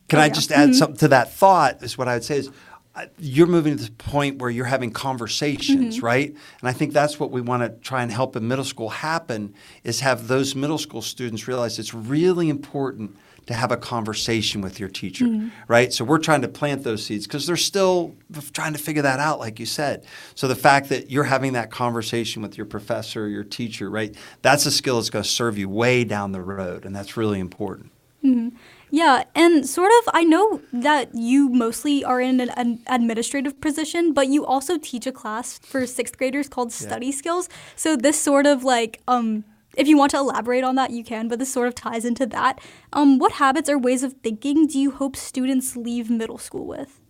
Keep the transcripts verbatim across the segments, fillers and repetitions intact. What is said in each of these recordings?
Can oh, I yeah. just add mm-hmm. something to that thought is what I would say is uh, you're moving to the point where you're having conversations, mm-hmm. right? And I think that's what we want to try and help in middle school happen is have those middle school students realize it's really important to have a conversation with your teacher, mm-hmm. right? So we're trying to plant those seeds because they're still trying to figure that out, like you said. So the fact that you're having that conversation with your professor or your teacher, right, that's a skill that's going to serve you way down the road, and that's really important. Mm-hmm. Yeah, and sort of, I know that you mostly are in an, an administrative position, but you also teach a class for sixth graders called Study Yeah. Skills. So this sort of like, um, if you want to elaborate on that, you can, but this sort of ties into that. Um, what habits or ways of thinking do you hope students leave middle school with?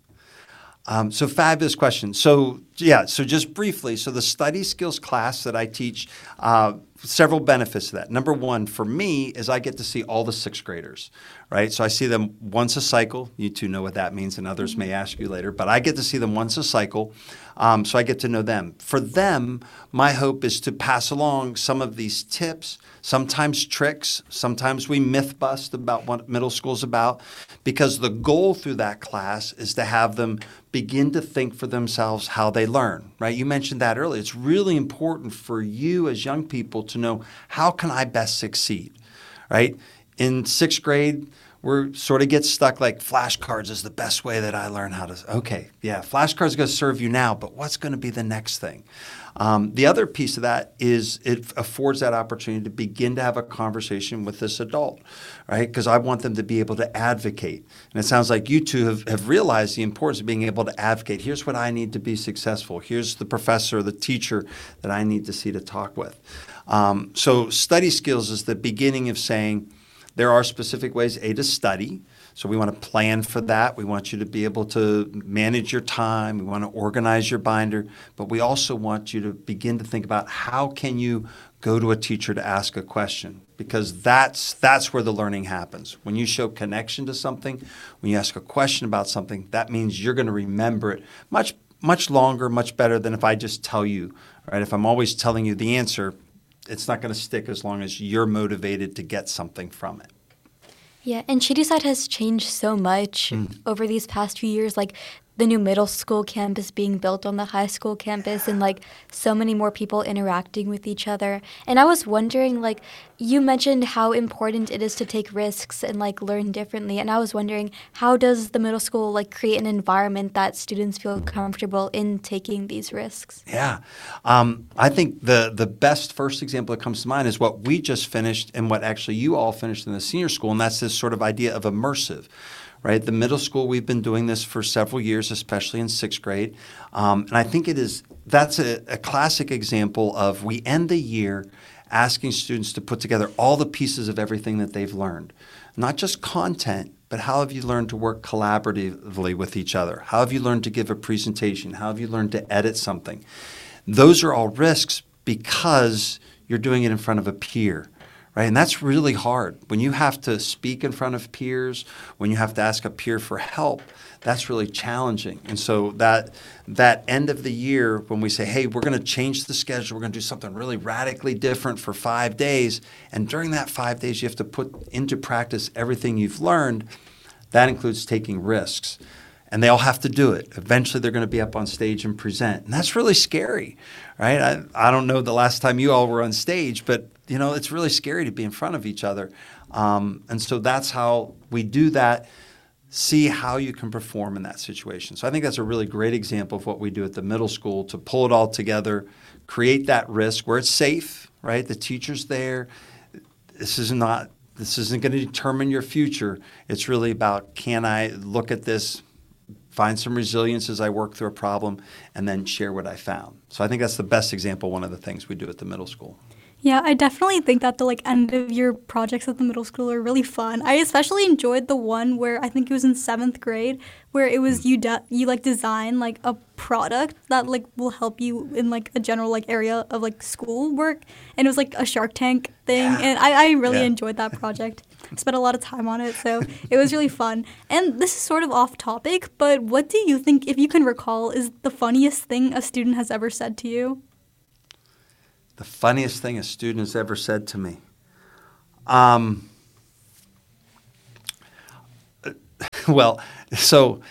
Um, so fabulous question. So yeah, so just briefly, so the study skills class that I teach, uh, several benefits to that. Number one, for me, is I get to see all the sixth graders, right? So I see them once a cycle. You two know what that means, and others may ask you later, but I get to see them once a cycle, um, so I get to know them. For them, my hope is to pass along some of these tips, sometimes tricks, sometimes we myth bust about what middle school is about, because the goal through that class is to have them begin to think for themselves how they learn, right? You mentioned that earlier. It's really important for you as young people to know, how can I best succeed, right? In sixth grade, we're sort of get stuck like flashcards is the best way that I learn how to, okay, yeah, flashcards are going to serve you now, but what's going to be the next thing? Um, the other piece of that is it affords that opportunity to begin to have a conversation with this adult, right? Because I want them to be able to advocate. And it sounds like you two have, have realized the importance of being able to advocate. Here's what I need to be successful. Here's the professor, the teacher that I need to see to talk with. Um, so study skills is the beginning of saying there are specific ways, A, to study. So we want to plan for that. We want you to be able to manage your time. We want to organize your binder. But we also want you to begin to think about how can you go to a teacher to ask a question, because that's that's where the learning happens. When you show connection to something, when you ask a question about something, that means you're going to remember it much, much longer, much better than if I just tell you, right? If I'm always telling you the answer, it's not going to stick as long as you're motivated to get something from it. Yeah, and Shadyside has changed so much mm. over these past few years, like the new middle school campus being built on the high school campus and like so many more people interacting with each other. And I was wondering, like, you mentioned how important it is to take risks and like learn differently. And I was wondering, how does the middle school like create an environment that students feel comfortable in taking these risks? Yeah. Um, I think the, the best first example that comes to mind is what we just finished and what actually you all finished in the senior school, and that's this sort of idea of immersive. Right, the middle school, we've been doing this for several years, especially in sixth grade. Um, and I think it is, that's a, a classic example of we end the year asking students to put together all the pieces of everything that they've learned. Not just content, but how have you learned to work collaboratively with each other? How have you learned to give a presentation? How have you learned to edit something? Those are all risks because you're doing it in front of a peer. Right? And that's really hard. When you have to speak in front of peers, when you have to ask a peer for help, that's really challenging. And so that that end of the year when we say, hey, we're going to change the schedule, we're going to do something really radically different for five days, and during that five days you have to put into practice everything you've learned, that includes taking risks. And they all have to do it. Eventually, they're going to be up on stage and present. And that's really scary, right? I, I don't know the last time you all were on stage, but, you know, it's really scary to be in front of each other. Um, and so that's how we do that, see how you can perform in that situation. So I think that's a really great example of what we do at the middle school, to pull it all together, create that risk where it's safe, right? The teacher's there. This is not, this isn't going to determine your future. It's really about, can I look at this, find some resilience as I work through a problem, and then share what I found. So I think that's the best example, one of the things we do at the middle school. Yeah, I definitely think that the like end of year projects at the middle school are really fun. I especially enjoyed the one where I think it was in seventh grade, where it was you de- you like design like a product that like will help you in like a general like area of like school work, and it was like a Shark Tank thing, Yeah. and I, I really Yeah. enjoyed that project. Spent a lot of time on it, so it was really fun. And this is sort of off topic, but what do you think, if you can recall, is the funniest thing a student has ever said to you? The funniest thing a student has ever said to me. Um, well, so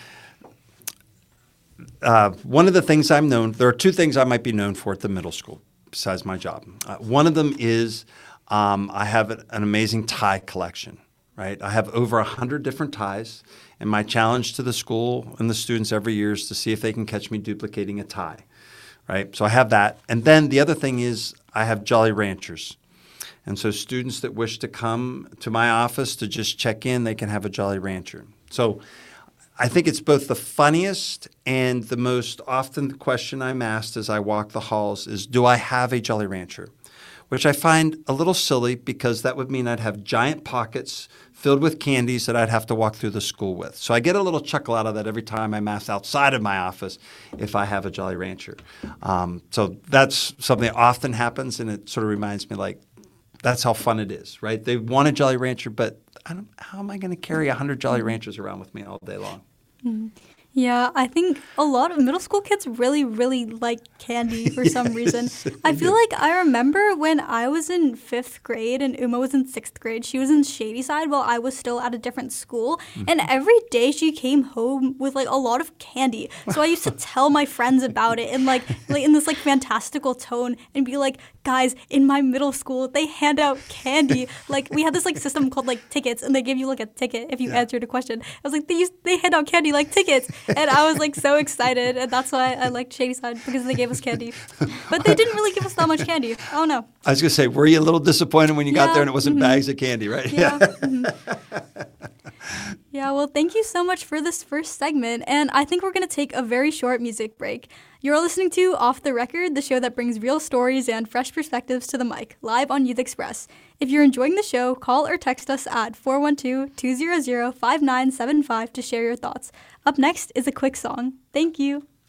uh, one of the things I'm known, there are two things I might be known for at the middle school besides my job. Uh, one of them is um, I have an amazing tie collection, right? I have over one hundred different ties, and my challenge to the school and the students every year is to see if they can catch me duplicating a tie, right? So I have that. And then the other thing is I have Jolly Ranchers. And so students that wish to come to my office to just check in, they can have a Jolly Rancher. So I think it's both the funniest and the most often question I'm asked as I walk the halls is, do I have a Jolly Rancher? Which I find a little silly because that would mean I'd have giant pockets filled with candies that I'd have to walk through the school with. So I get a little chuckle out of that every time I'm asked outside of my office if I have a Jolly Rancher. Um, so that's something that often happens, and it sort of reminds me like, that's how fun it is, right? They want a Jolly Rancher, but I don't, how am I going to carry one hundred Jolly Ranchers around with me all day long? Mm-hmm. Yeah, I think a lot of middle school kids really, really like candy for some reason. I feel like I remember when I was in fifth grade and Uma was in sixth grade, she was in Shadyside while I was still at a different school. Mm-hmm. And every day she came home with like a lot of candy. So I used to tell my friends about it in like, like in this like fantastical tone and be like, guys, in my middle school, they hand out candy. Like we had this like system called like tickets, and they give you like a ticket if you yeah. answered a question. I was like, they used, they hand out candy like tickets. And I was like so excited, and that's why I liked Shadyside, because they gave us candy. But they didn't really give us that much candy. Oh no. I was gonna say, were you a little disappointed when you yeah. got there and it wasn't mm-hmm. bags of candy, right? Yeah. Yeah. Mm-hmm. Yeah, well, thank you so much for this first segment, and I think we're going to take a very short music break. You're listening to Off the Record, the show that brings real stories and fresh perspectives to the mic, live on Youth Express. If you're enjoying the show, call or text us at four one two, two zero zero, five nine seven five to share your thoughts. Up next is a quick song. Thank you.